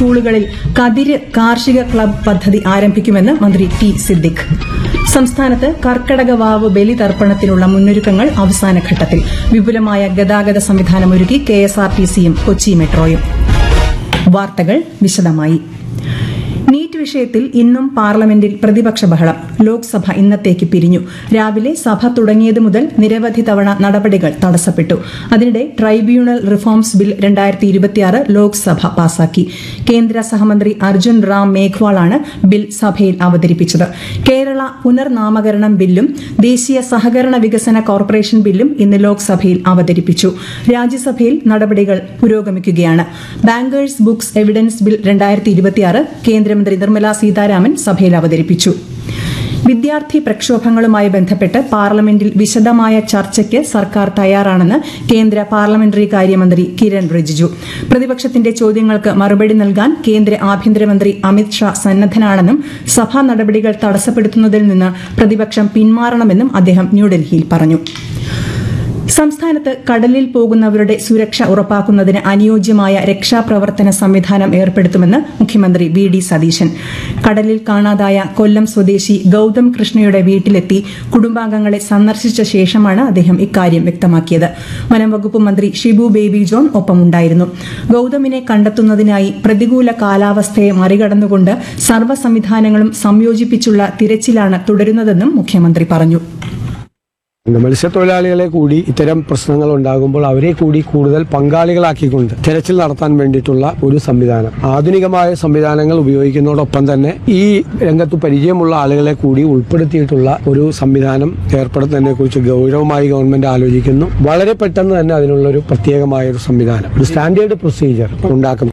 സ്കൂളുകളിൽ കതിര് കാർഷിക ക്ലബ് പദ്ധതി ആരംഭിക്കുമെന്ന് മന്ത്രി ടി സിദ്ദിഖ്. സംസ്ഥാനത്ത് കർക്കടക വാവ് ബലിതർപ്പണത്തിനുള്ള മുന്നൊരുക്കങ്ങൾ അവസാനഘട്ടത്തിൽ. വിപുലമായ ഗതാഗത സംവിധാനമൊരുക്കി കെഎസ്ആർടിസിയും കൊച്ചി മെട്രോയും. വാർത്തകൾ വിശദമായി. നീറ്റ് വിഷയത്തിൽ ഇന്നും പാർലമെന്റിൽ പ്രതിപക്ഷ ബഹളം. ലോക്സഭ ഇന്നത്തേക്ക് പിരിഞ്ഞു. രാവിലെ സഭ തുടങ്ങിയതു മുതൽ നിരവധി തവണ നടപടികൾ തടസ്സപ്പെട്ടു. അതിനിടെ ട്രൈബ്യൂണൽ റിഫോംസ് ബിൽ 2026 ലോക്സഭ പാസാക്കി. കേന്ദ്ര സഹമന്ത്രി അർജുൻ റാം മേഘ്വാളാണ് ബിൽ സഭയിൽ അവതരിപ്പിച്ചത്. കേരള പുനർനാമകരണം ബില്ലും ദേശീയ സഹകരണ വികസന കോർപ്പറേഷൻ ബില്ലും ഇന്ന് ലോക്സഭയിൽ അവതരിപ്പിച്ചു. രാജ്യസഭയിൽ നടപടികൾ പുരോഗമിക്കുകയാണ്. ബാങ്കേഴ്സ് ബുക്സ് എവിഡൻസ് ബിൽ 2026 കേന്ദ്രമന്ത്രി നിർമ്മല സീതാരാമൻ സഭയിൽ അവതരിപ്പിച്ചു. വിദ്യാർത്ഥി പ്രക്ഷോഭങ്ങളുമായി ബന്ധപ്പെട്ട് പാർലമെന്റിൽ വിശദമായ ചർച്ചയ്ക്ക് സർക്കാർ തയ്യാറാണെന്ന് കേന്ദ്ര പാർലമെന്ററി കാര്യമന്ത്രി കിരൺ റിജിജു. പ്രതിപക്ഷത്തിന്റെ ചോദ്യങ്ങൾക്ക് മറുപടി നൽകാൻ കേന്ദ്ര ആഭ്യന്തരമന്ത്രി അമിത് ഷാ സന്നദ്ധനാണെന്നും സഭാ നടപടികൾ തടസ്സപ്പെടുത്തുന്നതിൽ നിന്ന് പ്രതിപക്ഷം പിന്മാറണമെന്നും അദ്ദേഹം ന്യൂഡൽഹിയിൽ പറഞ്ഞു. സംസ്ഥാനത്ത് കടലിൽ പോകുന്നവരുടെ സുരക്ഷ ഉറപ്പാക്കുന്നതിന് അനുയോജ്യമായ രക്ഷാപ്രവർത്തന സംവിധാനം ഏർപ്പെടുത്തുമെന്ന് മുഖ്യമന്ത്രി വി ഡി സതീശൻ. കടലിൽ കാണാതായ കൊല്ലം സ്വദേശി ഗൌതം കൃഷ്ണയുടെ വീട്ടിലെത്തി കുടുംബാംഗങ്ങളെ സന്ദർശിച്ച ശേഷമാണ് അദ്ദേഹം ഇക്കാര്യം വ്യക്തമാക്കിയത്. വനംവകുപ്പ് മന്ത്രി ഷിബു ബേബി ജോൺ ഒപ്പമുണ്ടായിരുന്നു. ഗൌതമിനെ കണ്ടെത്തുന്നതിനായി പ്രതികൂല കാലാവസ്ഥയെ മറികടന്നുകൊണ്ട് സർവ്വ സംവിധാനങ്ങളും സംയോജിപ്പിച്ചുള്ള തിരച്ചിലാണ് തുടരുന്നതെന്നും മുഖ്യമന്ത്രി പറഞ്ഞു. മത്സ്യത്തൊഴിലാളികളെ കൂടി ഇത്തരം പ്രശ്നങ്ങൾ ഉണ്ടാകുമ്പോൾ അവരെ കൂടി കൂടുതൽ പങ്കാളികളാക്കിക്കൊണ്ട് തെരച്ചിൽ നടത്താൻ വേണ്ടിയിട്ടുള്ള ഒരു സംവിധാനം, ആധുനികമായ സംവിധാനങ്ങൾ ഉപയോഗിക്കുന്നതോടൊപ്പം തന്നെ ഈ രംഗത്ത് പരിചയമുള്ള ആളുകളെ കൂടി ഉൾപ്പെടുത്തിയിട്ടുള്ള ഒരു സംവിധാനം ഏർപ്പെടുത്തുന്നതിനെ കുറിച്ച് ഗൗരവമായി ഗവൺമെന്റ് ആലോചിക്കുന്നു. വളരെ പെട്ടെന്ന് തന്നെ അതിനുള്ള ഒരു പ്രത്യേകമായ ഒരു സംവിധാനം, ഒരു സ്റ്റാൻഡേർഡ് പ്രൊസീജിയർ ഉണ്ടാക്കും.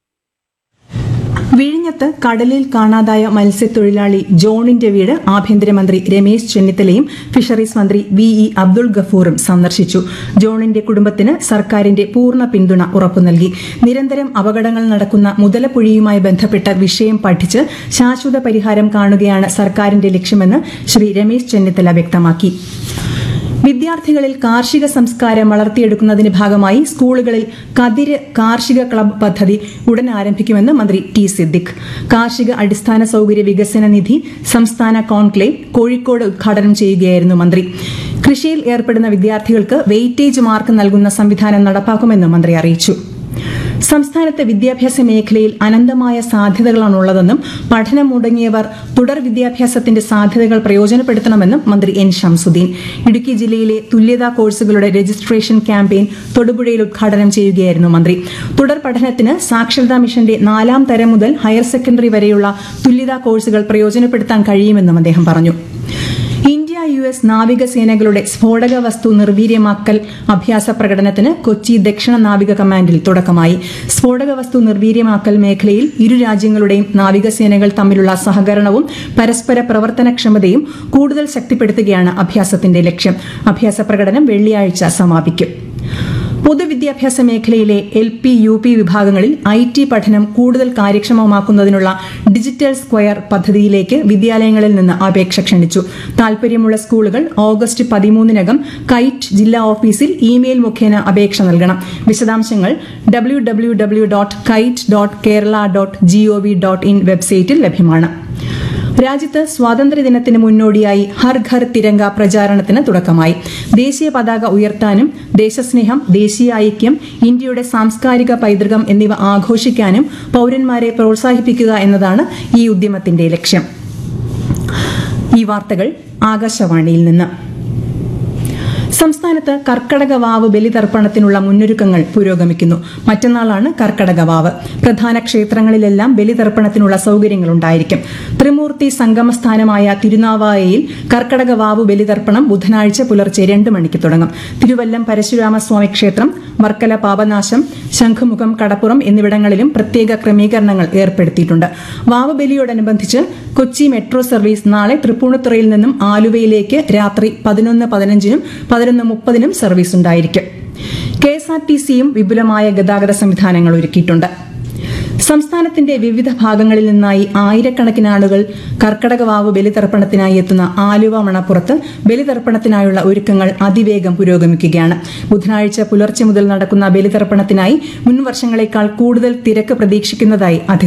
വിഴിഞ്ഞത്ത് കടലിൽ കാണാതായ മത്സ്യത്തൊഴിലാളി ജോണിന്റെ വീട് ആഭ്യന്തരമന്ത്രി രമേശ് ചെന്നിത്തലയും ഫിഷറീസ് മന്ത്രി വി അബ്ദുൾ ഗഫൂറും സന്ദർശിച്ചു. ജോണിന്റെ കുടുംബത്തിന് സർക്കാരിന്റെ പൂർണ്ണ പിന്തുണ ഉറപ്പു നൽകി. നിരന്തരം അപകടങ്ങൾ നടക്കുന്ന മുതലപ്പുഴയുമായി ബന്ധപ്പെട്ട വിഷയം പഠിച്ച് ശാശ്വത പരിഹാരം കാണുകയാണ് സർക്കാരിന്റെ ലക്ഷ്യമെന്ന് ശ്രീ രമേശ് ചെന്നിത്തല വ്യക്തമാക്കി. വിദ്യാർത്ഥികളിൽ കാർഷിക സംസ്കാരം വളർത്തിയെടുക്കുന്നതിന്റെ ഭാഗമായി സ്കൂളുകളിൽ കതിര് കാർഷിക ക്ലബ് പദ്ധതി ഉടൻ ആരംഭിക്കുമെന്ന് മന്ത്രി ടി സിദ്ദിഖ്. കാർഷിക അടിസ്ഥാന സൌകര്യ വികസന നിധി സംസ്ഥാന കോൺക്ലേവ് കോഴിക്കോട് ഉദ്ഘാടനം ചെയ്യുകയായിരുന്നു മന്ത്രി. കൃഷിയിൽ ഏർപ്പെടുന്ന വിദ്യാർത്ഥികൾക്ക് വെയിറ്റേജ് മാർക്ക് നൽകുന്ന സംവിധാനം നടപ്പാക്കുമെന്ന് മന്ത്രി അറിയിച്ചു. സംസ്ഥാനത്ത് വിദ്യാഭ്യാസ മേഖലയിൽ അനന്തമായ സാധ്യതകളാണുള്ളതെന്നും പഠനം മുടങ്ങിയവർ തുടർ വിദ്യാഭ്യാസത്തിന്റെ സാധ്യതകൾ പ്രയോജനപ്പെടുത്തണമെന്നും മന്ത്രി എൻ ശംസുദ്ദീൻ. ഇടുക്കി ജില്ലയിലെ തുല്യതാ കോഴ്സുകളുടെ രജിസ്ട്രേഷൻ ക്യാമ്പയിൻ തൊടുപുഴയിൽ ഉദ്ഘാടനം ചെയ്യുകയായിരുന്നു മന്ത്രി. തുടർ പഠനത്തിന് സാക്ഷരതാ മിഷന്റെ 4ാം തരം മുതൽ ഹയർ സെക്കൻഡറി വരെയുള്ള തുല്യതാ കോഴ്സുകൾ പ്രയോജനപ്പെടുത്താൻ കഴിയുമെന്നും അദ്ദേഹം പറഞ്ഞു. US നാവികസേനകളുടെ സ്ഫോടക വസ്തു നിർവീര്യമാക്കൽ അഭ്യാസ പ്രകടനത്തിന് കൊച്ചി ദക്ഷിണ നാവിക കമാൻഡിൽ തുടക്കമായി. സ്ഫോടക വസ്തു നിർവീര്യമാക്കൽ മേഖലയിൽ ഇരു രാജ്യങ്ങളുടെയും നാവികസേനകൾ തമ്മിലുള്ള സഹകരണവും പരസ്പര പ്രവർത്തനക്ഷമതയും കൂടുതൽ ശക്തിപ്പെടുത്തുകയാണ് അഭ്യാസത്തിന്റെ ലക്ഷ്യം. അഭ്യാസ പ്രകടനം വെള്ളിയാഴ്ച സമാപിക്കും. പൊതുവിദ്യാഭ്യാസ മേഖലയിലെ LP, UP വിഭാഗങ്ങളിൽ IT പഠനം കൂടുതൽ കാര്യക്ഷമമാക്കുന്നതിനുള്ള ഡിജിറ്റൽ സ്ക്വയർ പദ്ധതിയിലേക്ക് വിദ്യാലയങ്ങളിൽ നിന്ന് അപേക്ഷ ക്ഷണിച്ചു. താൽപര്യമുള്ള സ്കൂളുകൾ ഓഗസ്റ്റ് 13-നകം കൈറ്റ് ജില്ലാ ഓഫീസിൽ ഇമെയിൽ മുഖേന അപേക്ഷ നൽകണം. വിശദാംശങ്ങൾ www.kite.kerala.gov.in വെബ്സൈറ്റിൽ ലഭ്യമാണ്. രാജ്യത്ത് സ്വാതന്ത്ര്യദിനത്തിന് മുന്നോടിയായി ഹർ ഘർ തിരങ്ക പ്രചാരണത്തിന് തുടക്കമായി. ദേശീയ പതാക ഉയർത്താനും ദേശസ്നേഹം, ദേശീയ ഐക്യം, ഇന്ത്യയുടെ സാംസ്കാരിക പൈതൃകം എന്നിവ ആഘോഷിക്കാനും പൌരന്മാരെ പ്രോത്സാഹിപ്പിക്കുക എന്നതാണ് ഈ ഉദ്യമത്തിന്റെ ലക്ഷ്യം. ഈ വാർത്തകൾ ആകാശവാണിയിൽ നിന്ന്. സംസ്ഥാനത്ത് കർക്കടക വാവ് ബലിതർപ്പണത്തിനുള്ള മുന്നൊരുക്കങ്ങൾ പുരോഗമിക്കുന്നു. മറ്റന്നാളാണ് കർക്കടക വാവ്. പ്രധാന ക്ഷേത്രങ്ങളിലെല്ലാം ബലിതർപ്പണത്തിനുള്ള സൌകര്യങ്ങളുണ്ടായിരിക്കും. ത്രിമൂർത്തി സംഗമസ്ഥാനമായ തിരുനാവായയിൽ കർക്കടക വാവ് ബലിതർപ്പണം ബുധനാഴ്ച പുലർച്ചെ 2 മണിക്ക് തുടങ്ങും. തിരുവല്ലം പരശുരാമസ്വാമി ക്ഷേത്രം, വർക്കല പാപനാശം, ശംഖുമുഖം, കടപ്പുറം എന്നിവിടങ്ങളിലും പ്രത്യേക ക്രമീകരണങ്ങൾ ഏർപ്പെടുത്തിയിട്ടുണ്ട്. വാവ് ബലിയോടനുബന്ധിച്ച് കൊച്ചി മെട്രോ സർവീസ് നാളെ തൃപ്പൂണിത്തുറയിൽ നിന്നും ആലുവയിലേക്ക് രാത്രി 11:15-നും 11:30-നും സർവീസ് ഉണ്ടായിരിക്കും. കെഎസ്ആർടിസിയും വിപുലമായ ഗതാഗത സംവിധാനങ്ങൾ ഒരുക്കിയിട്ടുണ്ട്. സംസ്ഥാനത്തിന്റെ വിവിധ ഭാഗങ്ങളിൽ നിന്നായി ആയിരക്കണക്കിന് ആളുകൾ കർക്കടകവാവ് ബലിതർപ്പണത്തിനായി എത്തുന്ന ആലുവ മണപ്പുറത്ത് ബലിതർപ്പണത്തിനായുള്ള ഒരുക്കങ്ങൾ അതിവേഗം പുരോഗമിക്കുകയാണ്. ബുധനാഴ്ച പുലർച്ചെ മുതൽ നടക്കുന്ന ബലിതർപ്പണത്തിനായി മുൻവർഷങ്ങളെക്കാൾ കൂടുതൽ തിരക്ക് പ്രതീക്ഷിക്കുന്നതായി